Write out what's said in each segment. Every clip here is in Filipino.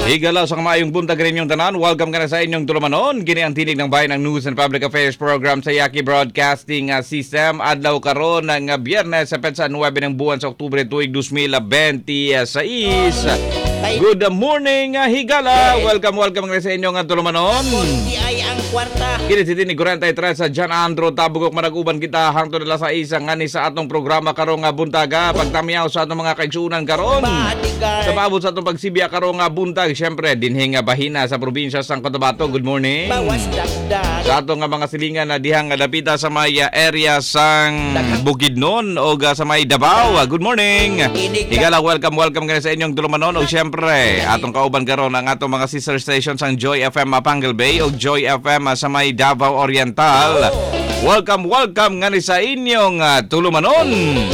Higala sa kamayong buntag rin yung tanan. Welcome ka na sa inyong tulumanon. Gini ang tinig ng bayan ng News and Public Affairs Program sa Yaki Broadcasting System. Adlaw karon ng Biyernes sa petsa 9 ng buwan sa Oktubre tuig 2026. Good morning, Higala. Welcome ka na sa inyong tulumanon. Kini si Tini 43 sa John Andrew Tabugok Managuban kita hangtod nila sa isang ngani sa atong programa karong buntaga. Pagtamiyaw sa atong mga kaigsunan karon. Sa maabot sa atong pagsibya karong buntag, syempre dinhi nga bahina sa probinsya sang Cotabato. Good morning. Sa atong mga silingan na dihang dapita sa may area sang Bukidnon o sa may Davao. Good morning. Higala, welcome ka sa inyong tulumanon o syempre atong kauban karon ang atong mga sister stations ang Joy FM Pangal Bay o Joy FM sa may Davao Oriental. Welcome nga ni sa inyong tulumanon.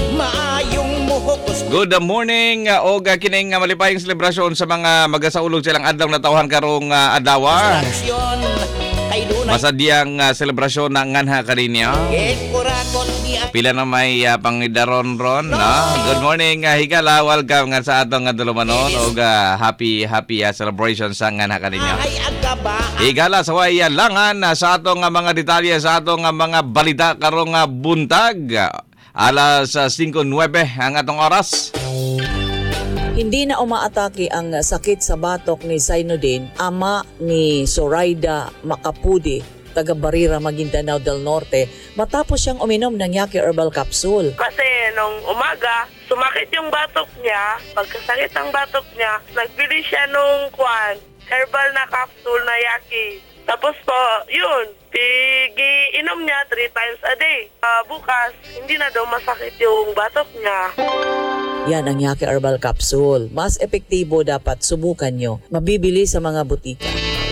Good morning o kining malipayong selebrasyon sa mga magasaulog silang adlaw na tawhan karong adlaw. Masadyang selebrasyon na nganha kaninya. Pila na may pangidaron-ron, no? Good morning, Higala. Welcome nga sa atong tulumanon o happy celebration sa nganha kaninya. Higala, saway langan sa atong mga detalye sa atong mga balita karong buntag. Alas 5:09 ang atong oras. Hindi na umaatake ang sakit sa batok ni Zainuddin, ama ni Zoraida Macapudi, taga Barira, Maguindanao del Norte, matapos siyang uminom ng Yaki Herbal Capsule. Kasi nung umaga, sumakit yung batok niya. Pagkasakit ng batok niya, nagbili siya nung herbal na capsule na Yaki. Tapos po, yun, inom niya 3 times a day. Bukas, hindi na daw masakit yung batok niya. Yan ang Yaki Herbal Capsule. Mas epektibo, dapat subukan nyo. Mabibili sa mga butika.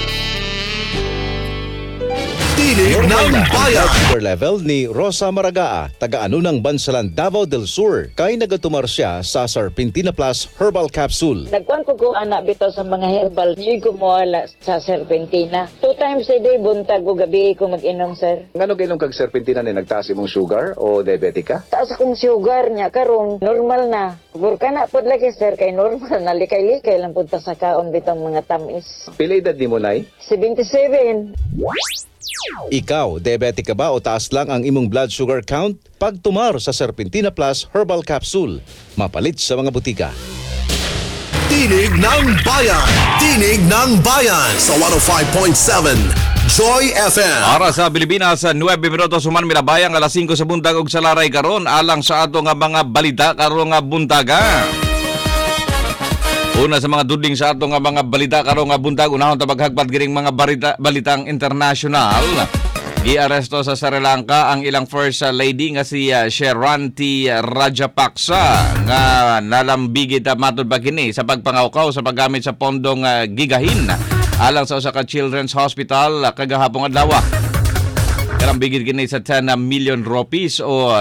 Tinig ng Bayan. Sugar level ni Rosa Maragaa, taga-ano ng Bansalan, Davao del Sur, kay nagatumar siya sa Serpentina Plus Herbal Capsule. Nagkuhan ko anak bitaw sa mga herbal. Hindi ko mawala sa Serpentina. 2 times a day, buntag o gabi ko mag-inom, sir. Ngano kainom kag Serpentina ni nagtaas imong sugar o diabetic ka? Taas akong sugar niya, karon normal na. Burka na po lagi, sir, kay normal na. Likay-likay lang punta sa kaon bitang mga tamis. Pila edad nimo nay? 77. Ikaw, diabetic ka ba o taas lang ang imong blood sugar count? Pagtumar sa Serpentina Plus Herbal Capsule, mapalit sa mga butika. Tinig ng Bayan. Tinig ng Bayan sa 105.7 Joy FM. Para sa Pilipinas, 9 minutos human milabayang alas 5 sa buntag og sa laray karon alang sa ato nga mga balita karong buntaga. Una sa mga dudling sa ato nga mga balita karong buntag, unahon ta paghagpat gining mga balitang international. Giaresto sa Sri Lanka ang ilang first lady nga si Sheranti Rajapaksa nga nalambigit matud pa kini sa pagpangawkaw sa paggamit sa pondong gigahin alang sa usa ka children's hospital kagahapon adlaw. Kalambigit kini sa 10 million rupees o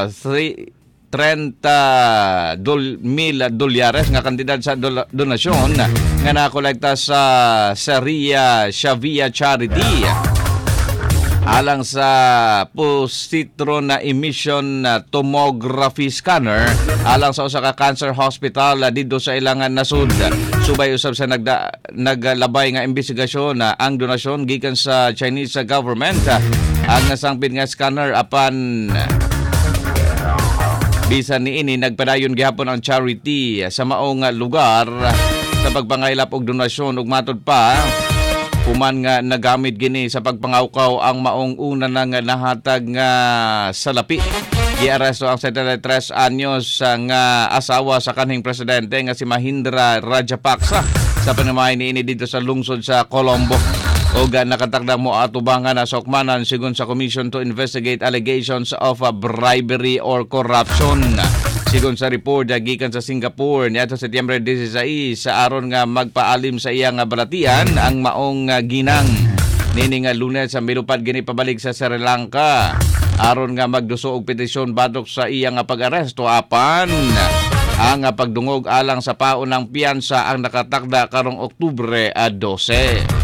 30,000 dolyares nga kantidad sa donasyon nga nakolekta sa Saria Shavia Charity alang sa positron na emission tomography scanner alang sa usa ka cancer hospital didto sa ilangan nasud. Subay usab sa naglabay nga investigasyon ang donasyon gikan sa Chinese government ang nasangpit nga scanner apan bisan niini nagpadayon gihapon ang charity sa maong lugar sa pagpangaylap og donasyon ug matud pa human nga nagamit gini sa pagpangawkaw ang maong una nang nahatag nga salapi. Giaresto ang 73 anyos nga asawa sa kanhing presidente nga si Mahindra Rajapaksa sa panamahay niini dito sa lungsod sa Colombo. O nakatagda mo atubangan na sokmanan sigon sa Commission to Investigate Allegations of Bribery or Corruption. Sigon sa report gikan sa Singapore niadto Setyembre 16 sa aron nga magpaalim sa iyang balatian ang maong ginang. Nini nga Lunes sa milupad gini pabalik sa Sri Lanka aron nga magduso og petisyon batok sa iyang pag-aresto apan ang pagdungog alang sa paunang piyansa ang nakatakda karong Oktubre 12.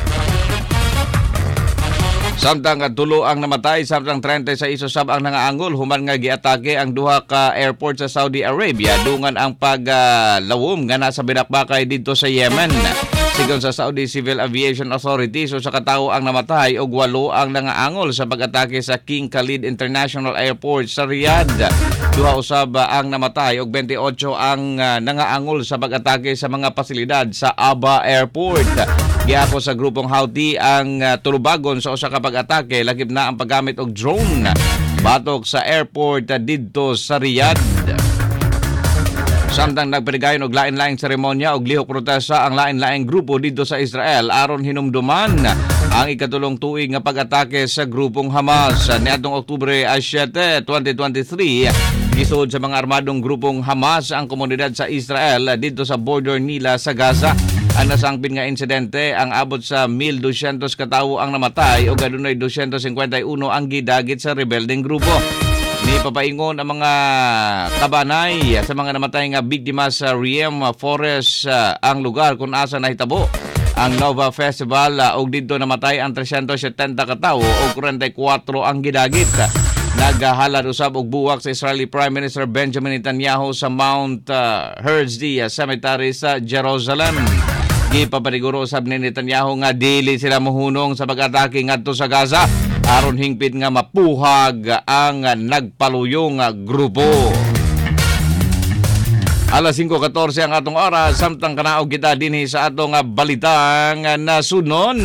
Samtang tulo ang namatay, samtang 30 sa isusab ang nangaangol human nga giatake ang duha ka airport sa Saudi Arabia dungan ang paglawom nga nasa binakbakay dito sa Yemen. Sigon sa Saudi Civil Aviation Authority, so sa katawo ang namatay og 8 ang nangaangol sa pag-atake sa King Khalid International Airport sa Riyadh. 2 usab ang namatay og 28 ang nangaangol sa pag-atake sa mga pasilidad sa Aba Airport. Giako sa grupong Houthi ang tulubagon sa usa ka pag-atake lagip na ang paggamit og drone batok sa airport didto sa Riyadh. Samtang nagpanigayon og lain-laing seremonya og lihok protesta ang lain-laing grupo dito sa Israel aron hinumduman ang ikatulong tuig nga pag-atake sa grupong Hamas. Niadtong Oktubre 7, 2023, gisud sa mga armadong grupong Hamas ang komunidad sa Israel dito sa border nila sa Gaza. Ang nasangpin nga insidente ang abot sa 1,200 katawo ang namatay o adunay 251 ang gidagit sa rebelding grupo. Ni papaingon ang mga kabanay sa mga namatay nga biktima sa Riem Forest ang lugar kung asa nahitabo ang Nova Festival og didto namatay ang 370 katawo o 44 ang gidagit. Naghahalad usab og buwak sa Israeli Prime Minister Benjamin Netanyahu sa Mount Herzl Cemetery sa Jerusalem. Gipapaniguro usab ni Netanyahu nga dili sila mohunong sa pag-atake ngadto sa Gaza aron hingpit nga mapuhag ang nagpaluyong grupo. Alas 5:14 ang atong oras, samtang kanaog kita dinhi sa atong balitang nasunon.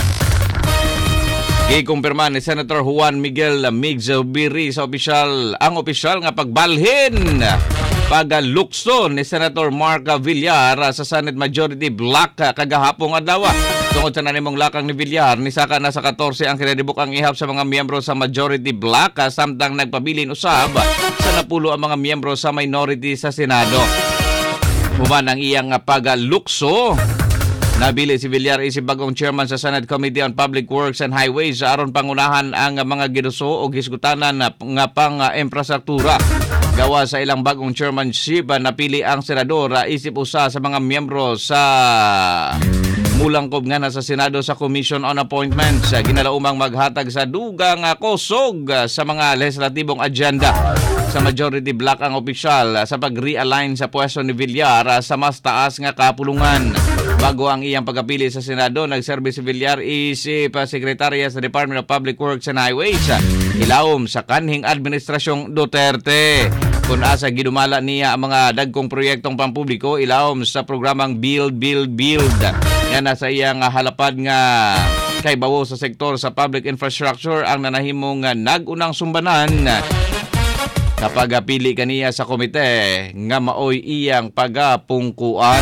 Gikumpirma ni Senator Juan Miguel Migs Zubiri sa ang opisyal nga pagbalhin pagalukso ni Senator Mark Villar sa Senate Majority Block kagahapon adlaw. Tungod sa nanimong lakang ni Villar, nisaka na sa 14 ang kinadibukang ihap sa mga miyembro sa Majority Block samtang nagpabilin usab sa 10 ang mga miyembro sa minority sa Senado. Human ang iyang pagalukso. Nabili si Villar isip bagong chairman sa Senate Committee on Public Works and Highways aron pangunahan ang mga giduso o gisgutanan nga pang infrastruktura. Gawa sa ilang bagong chairmanship, napili ang senador isip usa sa mga miyembro sa mulangkob nga na sa Senado sa Commission on Appointments. Ginalaumang maghatag sa dugang kusog sa mga legislatibong agenda. Sa Majority Block ang opisyal sa pag-realign sa pwesto ni Villar sa mas taas nga kapulungan. Bago ang iyang pagkapili sa Senado, nagserbi si Villar isip sekretarya sa Department of Public Works and Highways, ilawom sa kanhing administrasyong Duterte. Kung asa gidumala niya ang mga dagkong proyektong pampubliko, ilawom sa programang Build, Build, Build. Yan nasa iyang halapad nga kay bawo sa sektor sa public infrastructure ang nanahimong nagunang sumbanan kapag pili kaniya sa komite nga maoy iyang pagapungkuan.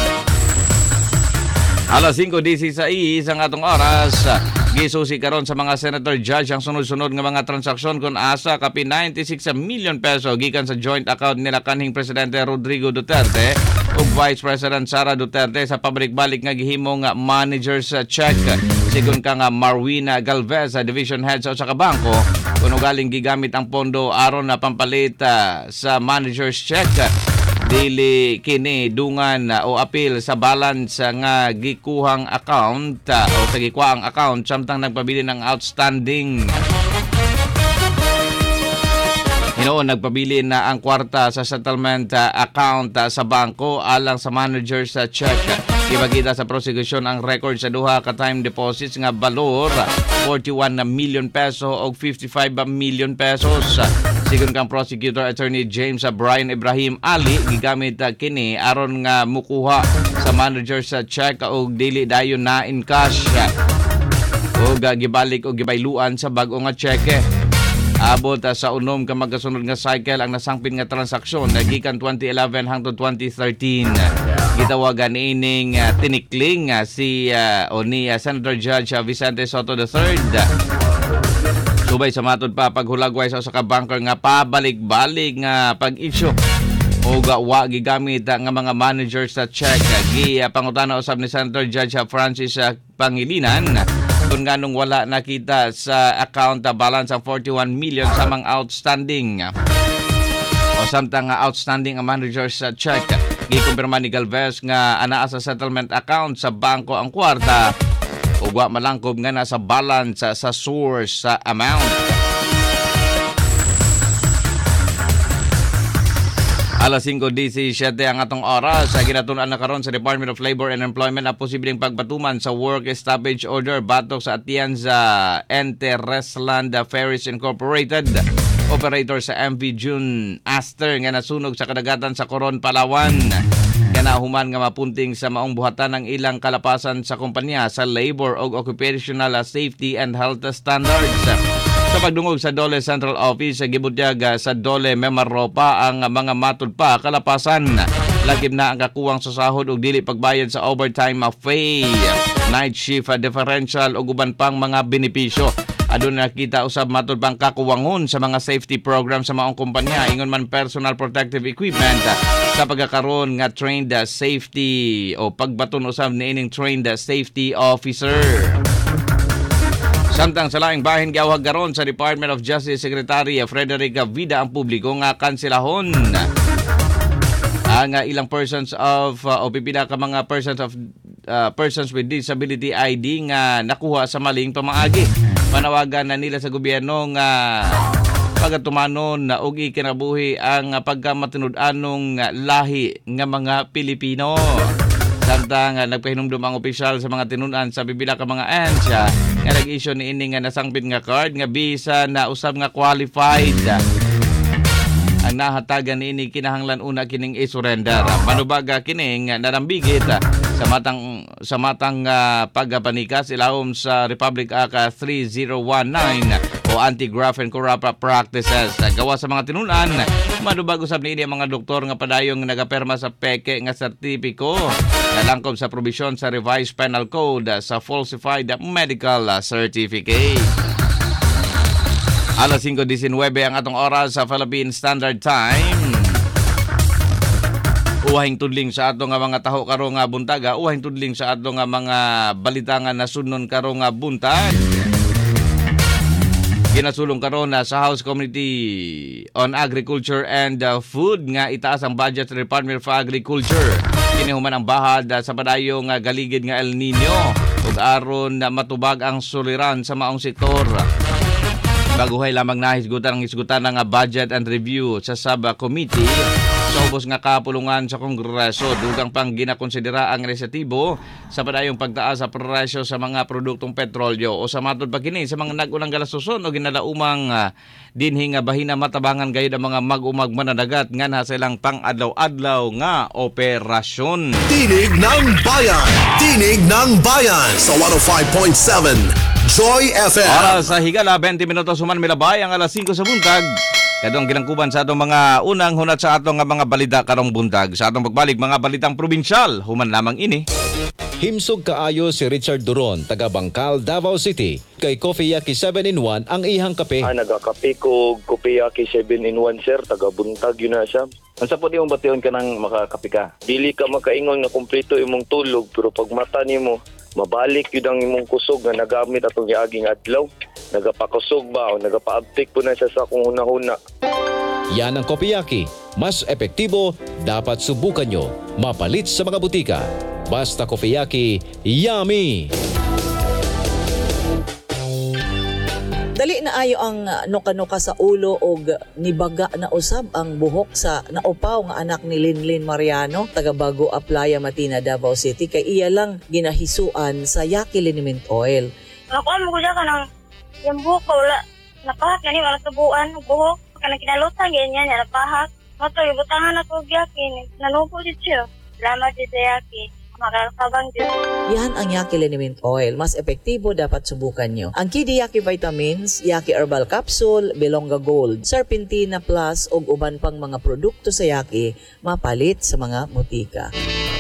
Alas 5:16 ang atong oras. Gisusi karon sa mga senator judge ang sunod-sunod nga mga transaksyon kung asa kapin 96 million peso gikan sa joint account nila kanhing Presidente Rodrigo Duterte ug Vice President Sara Duterte sa pabalik-balik nga gihimong manager's check. Sigon ka nga Marwina Galvez, Division Head sa usa ka bangko, kuno galing gigamit ang pondo aron na pampalit sa manager's check. Dili kini dungan o apil sa balance nga gikuhang account o sa gikuhang account samtang nagpabili ng outstanding. Hinoon nagpabili na ang kwarta sa settlement account sa bangko alang sa manager's check. Ipakita sa prosecution ang record sa duha ka time deposits nga balor 41 million peso o 55 million pesos. Sigon kang prosecutor attorney James Brian Ibrahim Ali, gigamit kini aron nga mukuha sa manager's check o dili dayon na in cash o gibalik o gibayluan sa bag-o nga cheque. Abot sa unom ka magasunod nga cycle ang nasangpin nga transaksyon gikan 2011 hangtod 2013. Gitawagan ining tinikling si ni Senator Judge Vicente Soto III. Subay sa matod pa paghulagway sa usa ka banker nga pabalik-balik nga pag-issue o wa gigamit nga mga managers sa check. Pangutana usab ni Senator Judge Francis Pangilinan kung nganong wala nakita sa account balance ang 41 million sa mga outstanding o samtang outstanding ang manager's check. Gikumpirma ni Galvez nga anaa sa settlement account sa bangko ang kwarta o wa malangkob nga nasa balance sa source sa amount. Alas 5:17 ang atong oras. Ginatunan na karon sa Department of Labor and Employment ang posibleng pagpatuman sa work stoppage order batok sa Atienza Enteresland Ferries Incorporated, operator sa MV June Aster nga nasunog sa kadagatan sa Coron, Palawan. Ganahuman nga mapunting sa maong buhatan ng ilang kalapasan sa kumpanya sa labor o occupational safety and health standards. Sa pagdungog sa Dole Central Office, gibutyag sa Dole Memaropa ang mga matud pa kalapasan. Lagim na ang kakuwang sa sahod ug dili pagbayad sa overtime pay, night shift differential ug uban pang mga benepisyo. Adun nakita usab matud pang kakuwangon sa mga safety program sa maong kumpanya, ingon man personal protective equipment sa pagkakaroon nga trained safety o pagbaton usab niining trained safety officer. Samtang sa laing bahin giawhag karon sa Department of Justice Secretary Frederick Vida ang publiko nga kanselahon ang ilang persons of o pipila ka mga persons with disability ID nga nakuha sa maling pamaagi. Panawagan na nila sa gobyerno nga pagatumanon na og ikinabuhi ang pagkamatinud-anong lahi nga mga Pilipino. Samtang nagpahinumdum ang opisyal sa mga tinunan sa pipila ka mga ansya nga nag-issue ni ini nga nasangbit nga card nga bisa na usab nga qualified. Ang nahatagan ni ini kinahanglan una kining i-surrender. Manubaga kining narambigit sa matang pagpanikas ilawom sa Republic Act 3019 o Anti-Graft and Corrupt Practices. Gawa sa mga tinunan, manubag usab ni ini ang mga doktor nga padayong nagaperma sa peke nga sertipiko nalangkob sa probisyon sa Revised Penal Code sa Falsified Medical Certificate. Alas 5:19 ang atong oras sa Philippine Standard Time. Uwahing tudling sa ato nga mga taho karo nga buntaga, uwahing tudling sa ato nga mga balita nga nasunnon karo nga buntag. Ginasulong karon na sa House Committee on Agriculture and Food nga itaas ang budget sa Department of Agriculture. Kinihuman ang bahad sa padayong galigid nga El Nino ug aron na matubag ang suliran sa maong sektor. Baguhay lamang nahisgutan ang isgutan ng budget and review sa subcommittee sa ubos nga kapulungan sa Kongreso. Dugang pang ginakonsidera ang resetibo sa padayong pagtaas sa presyo sa mga produktong petrolyo o sa matod pa kini sa mga nag-unang galasuson o ginalaumang dinhi nga bahina matabangan gayud ang mga mag-umag mananagat nga nasa ilang pang-adlaw-adlaw nga operasyon. Tinig ng Bayan! Tinig ng Bayan! Sa 105.7 Joy FM! Para sa higala, 20 minutos human milabay ang alas 5 sa buntag. Kadong ginangkuban sa atong mga unang hunat sa atong mga balita karong buntag. Sa atong pagbalik mga balitang probinsyal, human lamang ini. Himsog kaayo si Richard Duron, taga Bangkal, Davao City. Kay Coffee Yaki 7-in-1 ang ihang kape. Nagakape ko Coffee Yaki 7-in-1 sir, taga buntag yun na siya. Ansa po di mong bation ka ng makakape ka? Dili ka makaingon na kumpleto imong tulog, pero pag mata nimo mabalik yun ang imong kusog na nagamit atong giaging adlaw. Nagapakusog ba o nagapaabtik po na siya sa kung huna-huna. Yan ang Coffee Yaki. Mas epektibo, dapat subukan nyo. Mapalit sa mga butika. Basta Coffee Yaki, yummy! Dali na ayo ang nuka-nuka sa ulo og nibaga na usab ang buhok sa naupaw nga anak ni Linlin Mariano, taga Bago Aplaya, Matina, Davao City. Kay iya lang ginahisuan sa Yaki Liniment Oil. Nakuha mo ko siya ka ng yung buhok ko, wala napahak na niya, wala tubuan, buhok. Kana kinalutan, ganyan niya, napahak. Mato, ibutangan na ko Yaki, nanupo din siya. Salamat din sa Yaki. Makakabang din. Yan ang Yaki Liniment Oil. Mas epektibo, dapat subukan nyo. Ang Kidi Yaki Vitamins, Yaki Herbal Capsule, Belonga Gold, Serpentina Plus ug uban pang mga produkto sa Yaki mapalit sa mga butika.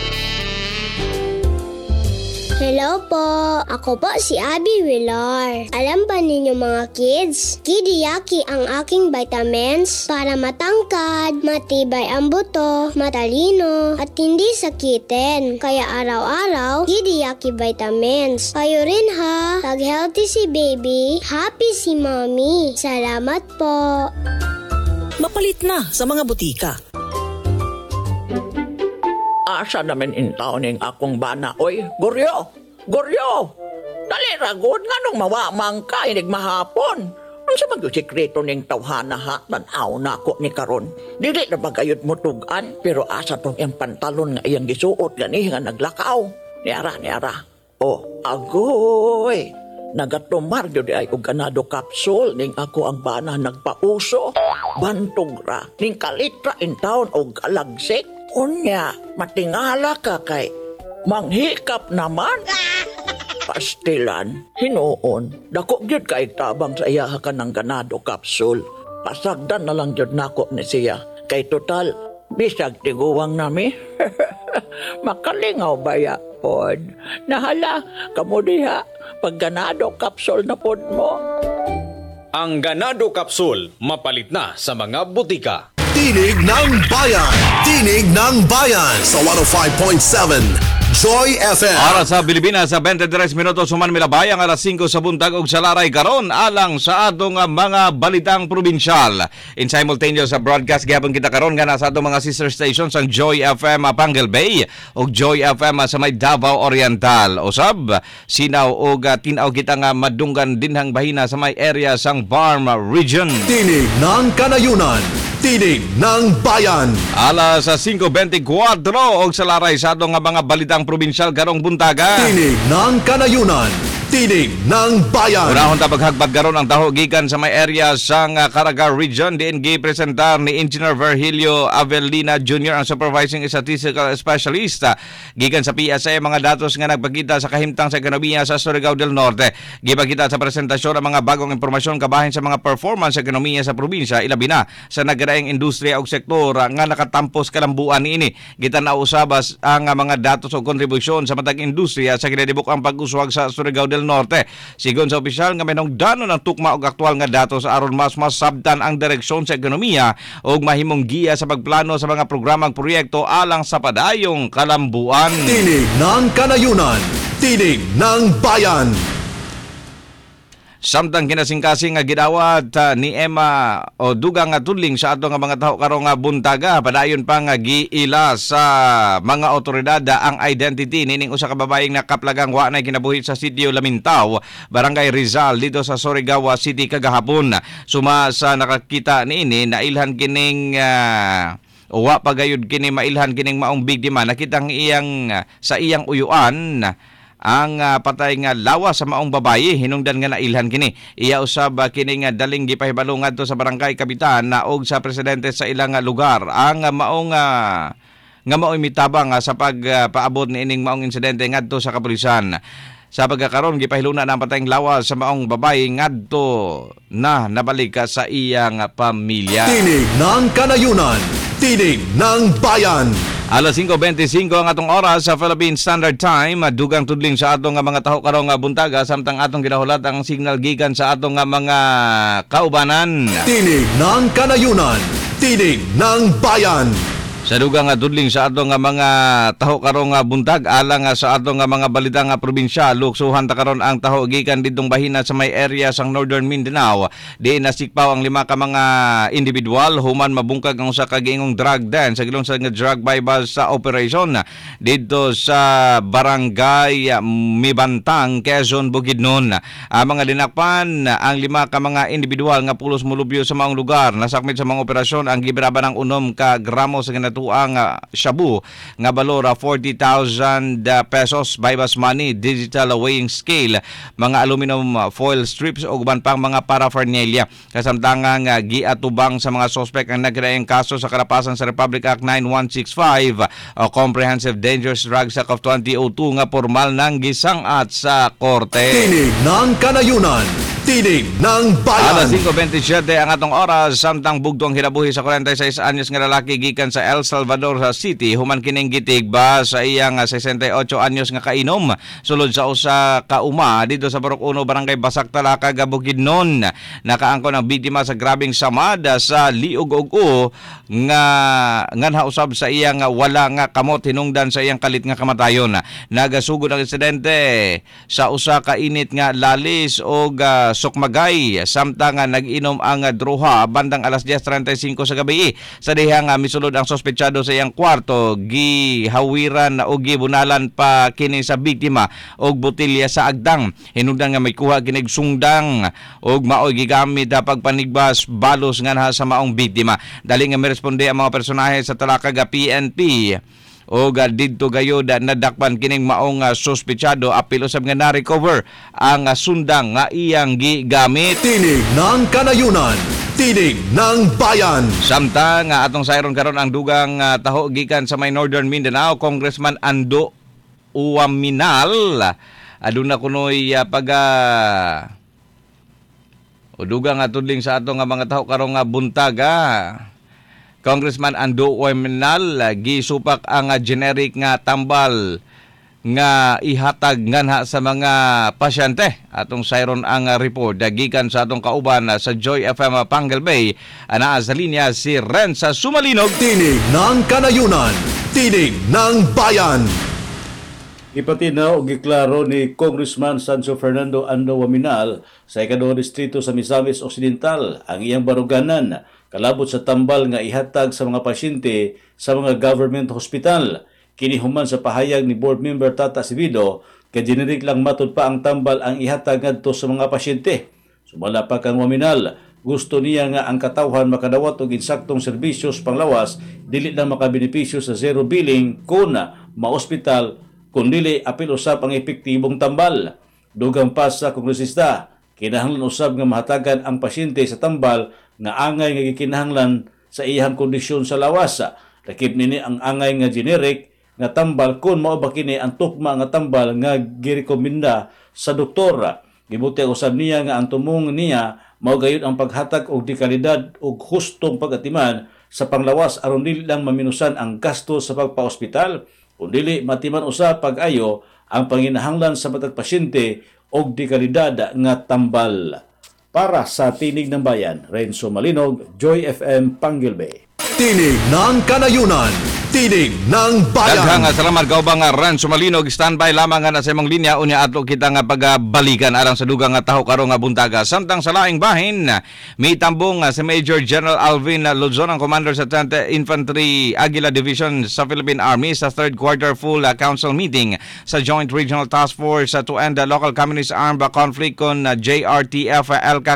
Hello po! Ako po si Abby Villar. Alam ba ninyo mga kids? Kidi Yaki ang aking vitamins para matangkad, matibay ang buto, matalino, at hindi sakitin. Kaya araw-araw, Kidi Yaki vitamins. Kayo rin ha! Pag healthy si baby, happy si mommy. Salamat po! Mapalit na sa mga butika. Asa naman intaw ning akong bana. Oy, Goryo! Goryo! Dali ragod nga nung mawamang ka, inig mahapon. Ang sa mag-sikreto ning tawhana ha, tanaw na ako ni karon. Dili na bagayot mo tugan, pero asa tong iyang pantalon nga iyang gisuot gani nga naglakaw. Niara. O, agoy! Nagatumar yun ay og ganado kapsul ning ako ang bana nagpauso. Bantog ra, ning kalitra in town og alagsik. Unya, matingala ka kay manghikap naman. Pastilan, hinuon, dako gyud kay tabang sa iya ka ng ganado kapsul. Pasagdan na lang gyud nako ni siya. Kay total, bisag tiguwang nami. Makalingaw ba ya, pod? Nahala, kamo diha, pag ganado kapsul na pod mo. Ang ganado kapsul, mapalit na sa mga butika. Tinig ng Bayan! Tinig ng Bayan sa 105.7 Joy FM. Para sa Pilipinas sa 23 minutos human milabayang alas 5 sa buntag og sa laray karon alang sa atong mga balitang probinsyal. In simultaneous sa broadcast gyapon kita karon nga sa atong mga sister stations ang Joy FM Pangal Bay ug Joy FM sa may Davao Oriental. Usab sinaw og tinaw kita nga madunggan dinhang bahina sa may area sang Barm Region. Tinig ng Kanayunan. Tinig ng Bayan. Alas 5:24 og sa laray sa atong mga balitang probinsyal karong buntaga. Tinig ng Kanayunan. Tinig ng Bayan. Unahon ta paghagbat karon ang taho gikan sa may area sang Caraga Region diin gipresentar ni Engineer Virgilio Avelina Jr. ang Supervising Statistical Specialist gikan sa PSA mga datos nga nagpakita sa kahimtang sa ekonomiya sa Surigao del Norte. Gipakita sa presentasyon ang mga bagong impormasyon kabahin sa mga performance sa ekonomiya sa probinsya ilabi na sa nagadaing industriya ug sektor nga nakatampos kalambuan niini. Gitan-aw usabas ang mga datos o kontribusyon sa matag industriya sa kinadibuk ang pag-uswag sa Surigao del Norte. Sigon sa opisyal nga minungdanon ang tukma og aktual nga datos aron mas sabtan ang direksyon sa ekonomiya ug mahimong giya sa pagplano sa mga programang proyekto alang sa padayong kalambuan. Tinig ng Kanayunan. Tinig ng Bayan. Samtang kinasing-kasing nga gidawat ni Emma o dugang nga tudling sa ato nga mga taho karong nga buntaga padayon pa nga giila sa mga otoridad ang identity nining usa ka babaeng nakaplagang wa nay kinabuhi sa sitio Lamintaw, Barangay Rizal dito sa Surigao City kagahapon. Suma sa nakakita niini nailhan kining wa pagayud kini mailhan kining maong biktima nakitang iyang sa iyang uyuan ang patay nga lawa sa maong babayi hinungdan nga nailhan kini. Iya usab kini nga daling gipahibalo ngadto sa barangay kapitan na og sa presidente sa ilang lugar ang maong nga mao'y mitabang sa pagpaabot niining maong insidente ngadto sa kapulisan. Sa pagkakaroon gipahiluna na ang patayng lawas sa maong babae ngadto na nabalik sa iyang pamilya. Tinig ng Kanayunan. Tinig ng Bayan. Alas 5:25 ang atong oras sa Philippine Standard Time. Dugang tudling sa atong mga taho karong buntaga samtang atong ginahulat ang signal gikan sa atong mga kaubanan. Tinig ng Kanayunan. Tinig ng Bayan. Sa dugang tudling sa atong mga taho karong buntag alang sa atong mga balita nga probinsya luksuhan ta karon ang taho gikan didtong bahina sa may area sang Northern Mindanao. Di nasikpaw ang 5 ka mga individual human mabungkag ang usa ka giingong drug den sa gilong sa drug bypass sa operation dito sa Barangay Mibantang, Quezon, Bukidnon. Ang mga dinakpan ang 5 ka mga individual nga pulos mulubyo sa maong lugar nasakmit sa mga operasyon ang gibraba ng 6 ka gramo sa tuang shabu nga balora 40,000 pesos bypass money, digital weighing scale, mga aluminum foil strips o uban pang mga paraphernalia. Kasamtangang giatubang sa mga suspect ang nagkadaing kaso sa karapasan sa Republic Act 9165 o Comprehensive Dangerous Drugs Act of 2002 nga formal nang gisangat sa korte. Tinig ng Kanayunan. Tinig ng Bayan. Alas 5:27 ang atong oras samtang bugtong hinabuhi sa 46 anyos nga lalaki gikan sa El Salvador City human kining gitigba sa iyang 68 anyos nga kainom sulod sa usa ka uma dito sa Barok 1 Barangay Basak Talaca, Bukidnon. Nakaangkon ang biktima sa grabing samada sa liog-og nga nganha usab sa iyang wala nga kamot hinungdan sa iyang kalit nga kamatayon. Nagasugod ang insidente sa usa ka init nga lalis og Sukmagay samtang nag-inom ang druha bandang alas 10:35 sa gabi. Sa dihang misulod ang sospechado sa iyang kwarto, gihawiran o gibunalan pa kini sa biktima og botelya sa agdang. Hinungdan nga may kuha kinig sungdang og maoy gigamit pagpanigbas balos nga sa maong biktima. Dali nga miresponde ang mga personahe sa Talakag PNP o didto gayod nadakpan kining maong sospechado apil usab nga na-recover ang sundang nga iyang gigamit. Tinig ng Kanayunan, tinig ng bayan. Samtang atong sayron karon ang dugang taho gikan sa may Northern Mindanao, Congressman Ando Uwaminal aduna kunoy o dugang tudling sa ato nga mga taho karong buntaga. Congressman Ando Uwaminal gisupak ang generic nga tambal nga ihatag nganha sa mga pasyente. Atong sayron ang report gikan sa atong kauban sa Joy FM Pangal Bay. Ana sa linya si Renza Sumalinog. Tinig ng Kanayunan, tinig ng bayan. Ipatinaw og giklaro ni Congressman Sancho Fernando Ando Uwaminal sa ikaduhang distrito sa Misamis Occidental ang iyang baruganan kalabot sa tambal nga ihatag sa mga pasyente sa mga government hospital. Kinihuman sa pahayag ni Board Member Tata Sibido, kay generic lang matud pa ang tambal ang ihatag ngadto sa mga pasyente. Sumala pa kang Uwaminal, gusto niya nga ang katawhan makadawat og insaktong serbisyos panglawas, dili lang makabenepisyo sa zero billing kung ma-hospital, kung dili apil usab ang epektibong tambal. Dugang pa sa kongresista, kinahanglan usab nga mahatagan ang pasyente sa tambal nga angay nga gikinahanglan sa iyang kondisyon sa lawas. Lakip nini ang angay nga generic nga tambal kung mao ba kini ang tukma nga tambal nga girekomenda sa doktor. Gibuti usab niya nga ang tumong niya mao gayud ang paghatag og dekalidad ug hustong pag-atiman sa panglawas aron dili lang maminusan ang gasto sa pagpa-ospital, kundi matiman usab pag-ayo ang panginahanglan sa matag pasyente og dekalidad nga tambal. Para sa Tinig ng Bayan, Renzo Malinog, Joy FM Pangal Bay. Tinig ng Kanayunan, tinig ng bayan. Daghang salamat kaubang Renzo Malinog, standby lamang nga sa imong linya unya ato kita nga pagbalikan arang sa dugang nga taho karong nga buntaga. Samtang sa laing bahin, may tambong si Major General Alvin Luzon, ang commander sa 10th Infantry Aguila Division sa Philippine Army sa third quarter full council meeting sa Joint Regional Task Force to end the local communist armed conflict kon JRTF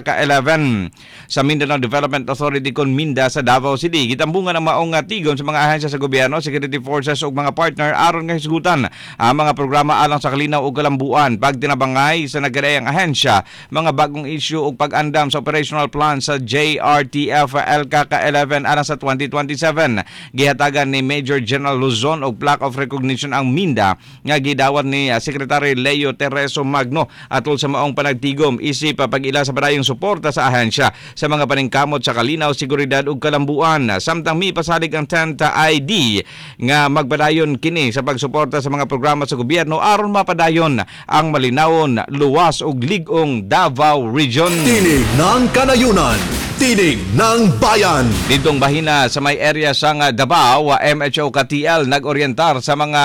LKK-11 sa Mindanao Development Authority kon Minda sa Davao City. Gitambungan ang maong tigon sa mga ahensya sa gobyerno, security forces ug mga partner aron nga hisgutan ang mga programa alang sa kalinaw ug kalambuan, pagtinabangay sa nagkadayang ahensya, mga bagong issue ug pag-andam sa operational plan sa JRTF LKK-11 alang sa 2027. Gihatagan ni Major General Luzon og plaque of recognition ang Minda nga gidawat ni Secretary Leo Tereso Magno atol sa maong panagtigom isip pag-ila sa padayong suporta sa ahensya sa mga paningkamot sa kalinaw, seguridad ug kalambuan. Samtang mi pasalig ang 10th ID nga magpadayon kini sa pagsuporta sa mga programa sa gobyerno aron mapadayon ang malinawon, luwas ug lig-ong Davao Region. Tinig ng Kanayunan, tinig ng bayan. Ditong bahina sa may area sa Davao, MHO KTL nag-orientar sa mga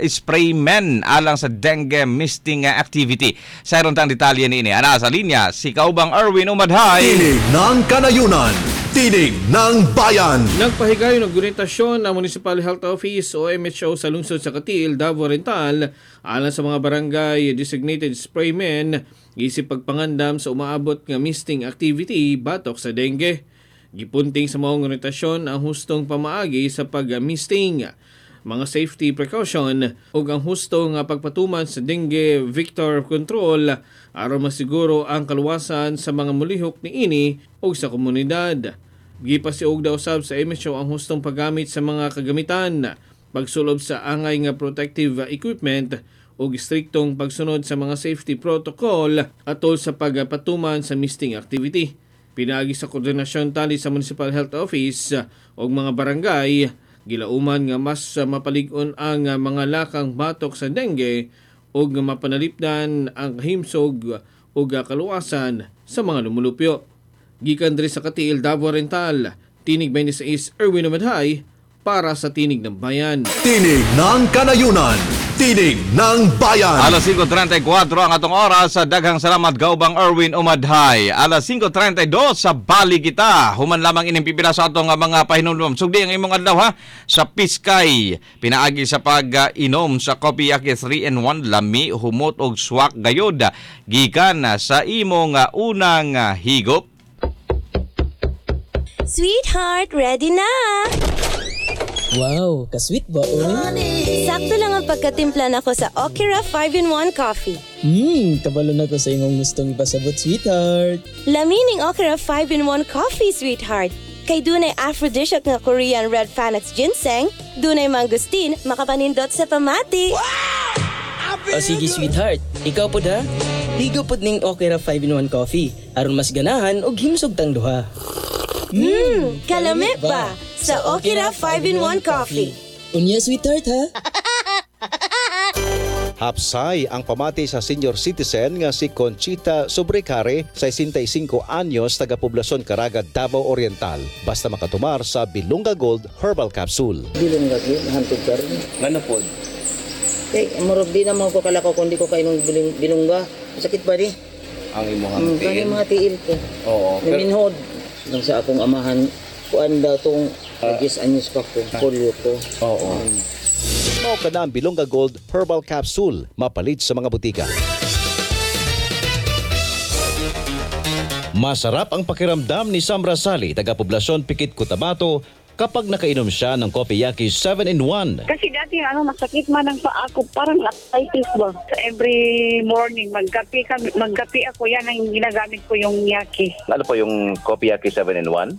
spraymen alang sa dengue misting activity. Sayron tang detalye niini. Ana sa linya si Kaubang Erwin Umadhay. Tinig ng Kanayunan, tinig ng bayan. Nagpahigayon ng orientasyon ang Municipal Health Office o MHO sa lungsod sa Katil, Davao Oriental alang sa mga barangay designated spraymen isip pagpangandam sa umaabot nga misting activity batok sa dengue. Gipunting sa maong orientasyon ang hustong pamaagi sa pag-misting, mga safety precaution ug ang hustong pagpatuman sa dengue vector control aron masiguro ang kaluwasan sa mga mulihok niini ug sa komunidad. Gipasiug daw usab sa MHO ang hustong paggamit sa mga kagamitan, pagsulob sa angay nga protective equipment ug striktong pagsunod sa mga safety protocol atol sa pagpatuman sa misting activity. Pinaagi sa koordinasyon tali sa Municipal Health Office ug mga barangay, gilauman nga mas mapalig-on ang mga lakang batok sa dengue ug mapanalipdan ang himsog ug kaluwasan sa mga lumulupyo. Gikan diri sa Katil, Davao Oriental, Tinig 26 Erwin Umadhay para sa Tinig ng Bayan. Tinig ng Kanayunan, Tinig ng Bayan. Alas 5:34 ang atong oras sa daghang salamat Gaubang Erwin Umadhay. Alas 5:32 sa bali kita. Human lamang ining pipila sa atong mga pahinumdum. Sugdi ang imong adlaw ha sa Piskay. Pinaagi sa pag-inom sa Kopiyaki 3-in-1 lami, humot og swak gayod gikan sa imong unang higop. Sweetheart, ready na! Wow, ka-sweet ba, oy? Sakto lang ang pagkatimpla nako sa Okira 5-in-1 coffee. Kabalo na ko sa imong gustong ipasabot, sweetheart. Lamining Okira 5-in-1 coffee, sweetheart. Kay dunay aphrodisiac nga Korean red Panax ginseng, dunay mangustin, makapanindot sa pamati. O sige, sweetheart. Ikaw po da? Higo po ning Okira 5-in-1 coffee. Aron mas ganahan og himsog tang duha. Kalami ba? Sa Okira 5-in-1 coffee. Unya, sweetheart, ha? Hapsay ang pamati sa senior citizen nga si Conchita Sobrecare, 65 anyos, taga-poblasyon Caraga, Davao Oriental. Basta makatumar sa Bilunga Gold Herbal Capsule. Bilunga Gold, hantod ka rin. Ano po? Marog di naman ko kalakaw kundi ko kayo ng bilungga. Sakit ba di? Ang imong tiil? Ang mga tiil ko. Oo. Naminhod. Nang sa akong amahan, kuan daw itong 10 anyos pa ko, polio ko. Oo. Mao ka na ang Bilunga Gold Herbal Capsule, mapalit sa mga butika. Masarap ang pakiramdam ni Sam Rasali, taga-poblasyon Pikit, Cotabato, kapag nakainom siya ng Kopiyaki 7-in-1. Kasi dati masakit man ang paa ko, parang arthritis ba. So every morning magkape ako, yan ang ginagamit ko yung yaki. Ano po yung Kopiyaki 7-in-1?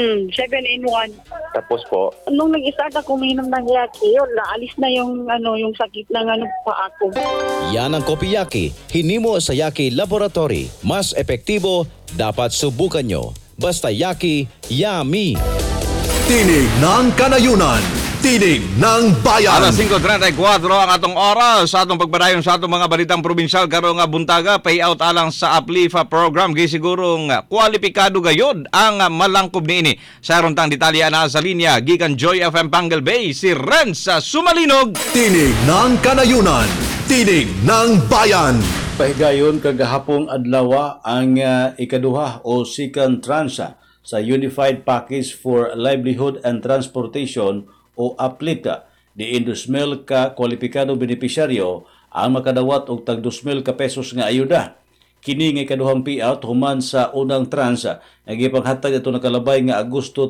7-in-1. Tapos po? Nung nag-start ako uminom ng yaki, yun, naalis na yung sakit ng paa ko. Yan ang Kopiyaki, hinimo sa Yaki Laboratory. Mas epektibo, dapat subukan nyo. Basta Yaki, yummy! Tinig ng Kanayunan. Tinig ng Bayan. Alas 5:34 ang atong oras sa atong pagbadayon sa atong mga balitang probinsyal karong buntaga, payout alang sa Aplifa program. Gisigurong kwalipikado gayod ang malangkob niini. Sa rontang detalye na sa linya gikan Joy FM Pangal Bay, si Renz Sumalinog. Tinig ng Kanayunan. Tinig ng Bayan. Pahigayon kagahapong adlaw ang ikaduha o second tranche sa Unified Package for Livelihood and Transportation o APLITA. Di 2,000 ka kwalipikado benepisyaryo ang makadawat og tag 2,000 ka pesos nga ayuda. Kini nga ikaduhang payout human sa unang transa nga gipanghatag ato nakalabay nga Agosto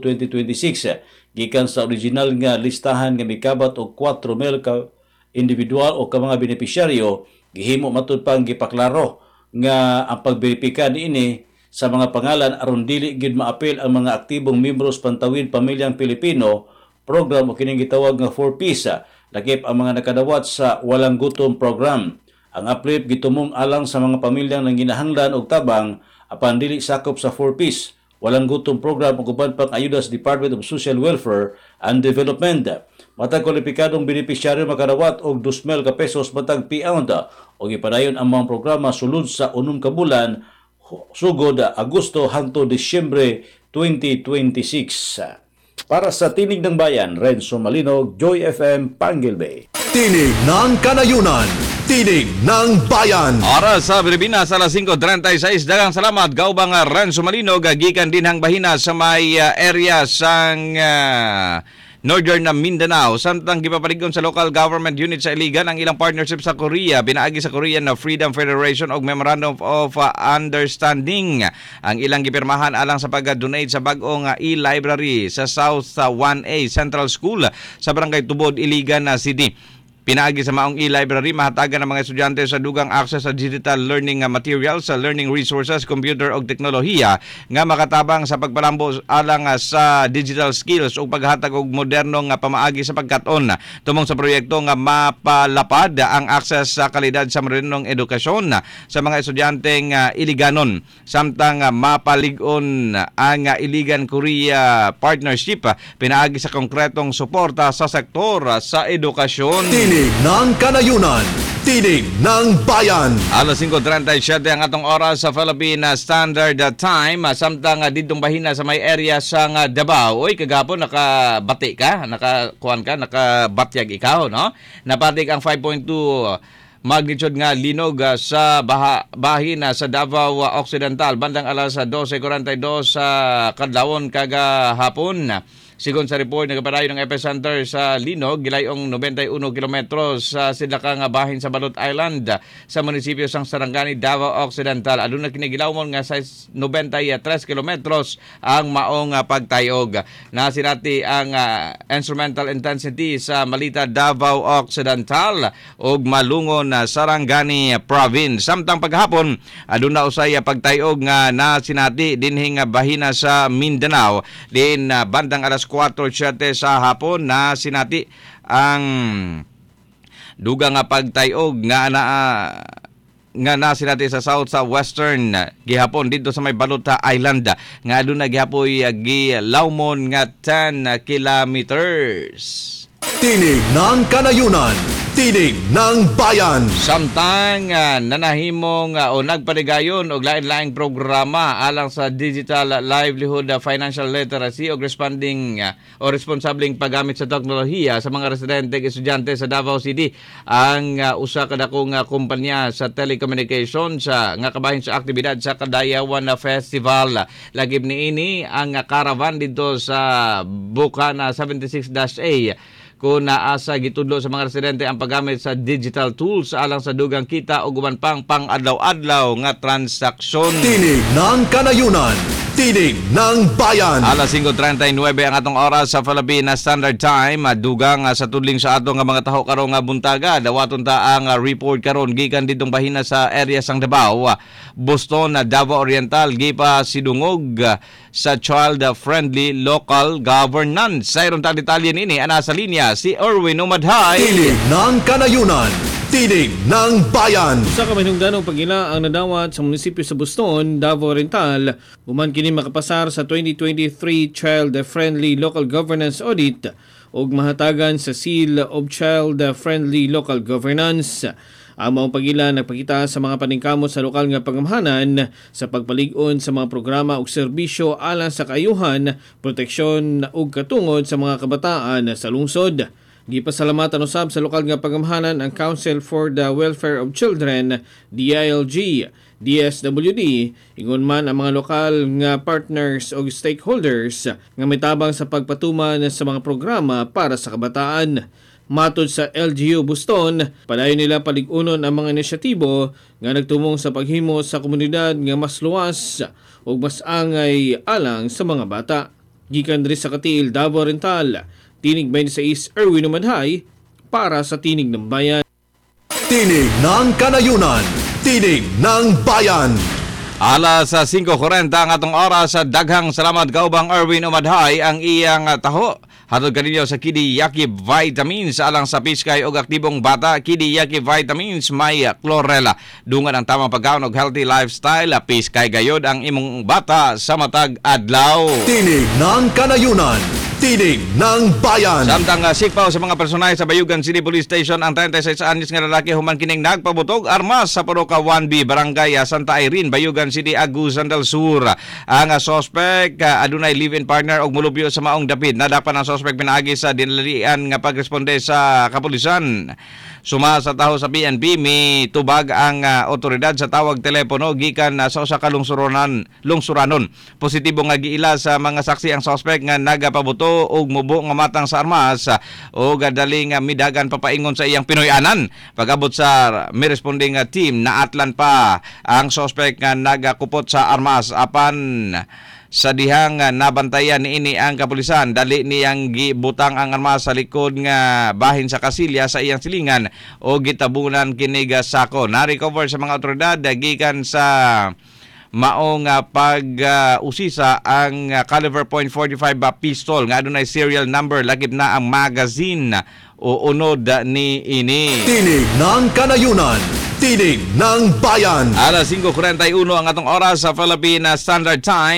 2026 gikan sa original nga listahan nga mikabat og 4,000 ka individual o ka mga benepisyaryo. Gihimo matud pang gipaklaro nga ang pagberipika niini sa mga pangalan aron dili gid maapil ang mga aktibong miyembros Pantawid Pamilyang Pilipino program o kining gitawag nga 4Ps, lakip ang mga nakadawat sa Walang Gutom program. Ang APLIP gitumong alang sa mga pamilyang nanginahanglan og tabang apan dili sakop sa 4Ps, Walang Gutom program ug uban pang ayuda sa Department of Social Welfare and Development. Matag kwalipikadong benepisyaryo makadawat og 2,000 ka pesos matag payout o gipadayon ang mga programa sulod sa 6 ka bulan sugod Agosto hangtod Disyembre 2026. Para sa Tinig ng Bayan, Renzo Malinog, Joy FM, Pangal Bay. Tinig ng Kanayunan. Tinig ng Bayan. Oras sa Pilipinas, alas 5:36. Daghang salamat, Gaubang Renzo Malinog, gikan dinhang bahina sa may area sang Northern Mindanao. Samtang gipapaligon sa local government unit sa Iligan ang ilang partnership sa Korea. Binaagi sa Korean Freedom Federation og Memorandum of Understanding. Ang ilang gipirmahan alang sa pag-donate sa bag-ong e-library sa South 1A Central School sa Barangay Tubod, Iligan City. Pinaagi sa maong e-library, mahatagan ng mga estudyante sa dugang access sa digital learning materials, sa learning resources, computer o teknolohiya nga makatabang sa pagpalambo alang sa digital skills o paghatag og modernong pamaagi sa pagkaton. Tumong sa proyekto nga mapalapad ang access sa kalidad sa modernong edukasyon sa mga estudyanteng Iliganon. Samtang mapaligon ang Iligan Korea Partnership, pinaagi sa konkretong suporta sa sektor sa edukasyon. Tinig ng Kanayunan. Tinig ng Bayan. Alas 5:37 ang atong oras sa Philippine Standard Time. Samtang didtong bahina sa may area sa Davao. Oy, kagapon nakabati ka, nakabatyag ikaw, no? Napatik ang 5.2 magnitude nga linog sa bahina sa Davao Occidental bandang alas 12:42 sa kadlawon kagahapon. Sigon sa report, nagapadayon ng epicenter sa linog, gilayong 91 kilometros sa sidlakang bahin sa Balot Island sa munisipyo sang Sarangani, Davao Occidental. Aduna kinigilawmon nga sa 93 kilometros ang maong pagtayog. Nasinati ang instrumental intensity sa Malita, Davao Occidental ug Malungon, Sarangani Province. Samtang paghapon, aduna usay pagtayog nga nasinati dinhing bahina sa Mindanao din bandang alas 4:07 sa hapon na sinati ang dugang nga pagtayog nga nasinati sa south sa western gihapon dito sa may Balota Island nga aduna gihapoy gilawmon nga 10 kilometers. Tinig ng Kanayunan, Tinig ng Bayan. Samtang nanahimong o nagpanigayon og lain-laing programa alang sa digital livelihood, financial literacy o responding o responsabling paggamit sa teknolohiya sa mga residente ug estudyante sa Davao City, ang usa ka dakong kumpanya sa telecommunications nga kabahin sa aktibidad sa Kadayawan Festival. Lagib niini ang caravan dito sa Bukana 76-A kung naasa gitudlo sa mga residente ang paggamit sa digital tools alang sa dugang kita o guman pang pang-adlaw-adlaw nga transaksyon. Tinig ng Kanayunan, Tinig ng Bayan. Alas 5:39 ang atong oras sa Philippine Standard Time. Dugang sa tudling sa ato nga mga taho karong buntaga. Dawaton ta ang report karon gikan didtong bahina sa area sang Davao, Boston, Davao Oriental, gipa sidungog sa child-friendly local governance. Sayron ta detalye nini ana sa linya si Erwin Umadhay. Tinig ng Kanayunan, Tinig ng Bayan. Sa kaminungdanong pagila ang nadawat sa munisipyo sa Boston, Davao Oriental, human kini makapasar sa 2023 Child-Friendly Local Governance Audit ug mahatagan sa Seal of Child-Friendly Local Governance. Ang maong pagila nagpakita sa mga paningkamot sa lokal nga pagamhanan sa pagpalig-on sa mga programa ug serbisyo alang sa kaayuhan, proteksyon ug katungod sa mga kabataan sa lungsod. Gipasalamatan usab sa lokal nga pagamhanan ang Council for the Welfare of Children, DILG, DSWD, ingon man ang mga lokal nga partners o stakeholders nga mitabang sa pagpatuman sa mga programa para sa kabataan. Matod sa LGU Boston, padayon nila palig-unon ang mga inisyatibo nga nagtumong sa paghimo sa komunidad nga mas luwas o mas angay alang sa mga bata. Gikan diri sa Katiil, Davao Oriental, Tinig 26, Erwin Umadhay para sa Tinig ng Bayan. Tinig ng Kanayunan, Tinig ng Bayan. Alas 5:40 ang atong oras. Daghang salamat kaubang Erwin Umadhay ang iyang taho. Hatod kaninyo sa Kidiyaki Vitamins alang sa piskay og aktibong bata. Kidiyaki Vitamins may chlorella. Dungan ang tamang pagkaon og healthy lifestyle. Piskay gayod ang imong bata sa matag adlaw. Tinig ng Kanayunan, Tinig ng Bayan. Samtang sikpaw sa mga personay sa Bayugan City Police Station ang 36 anyos nga lalaki human kining nagpabutog armas sa Poroca 1B Barangay Santa Irene, Bayugan City, Agusan del Sur. Ang suspect adunay live-in partner og mulupyo sa maong dapit. Nadapan ang suspect pinaagi sa dinalian nga pagresponde sa kapulisan. Suma sa taho sa PNP, may tubag ang otoridad sa tawag telepono gikan sa usa ka lungsuranon. Positibo nga giila sa mga saksi ang suspect nga nagapabuto og mubo nga matang sa armas o gadaling midagan papaingon sa iyang Pinoyanan. Pag-abot sa may responding team, naatlan pa ang suspect nga nagakupot sa armas apan sa dihang nabantayan niini ang kapulisan. Dali niyang gibutang ang armas sa likod nga bahin sa kasilya sa iyang silingan o gitabunan kinig sako. Na-recover sa mga otoridad gikan sa maong pag-usisa ang caliber .45 pistol nga adunay serial number, lagip na ang magazine o unod ni ini. Tinig ng Kanayunan, Tinig ng Bayan. Alas 5:41 ang atong oras sa Philippine Standard Time.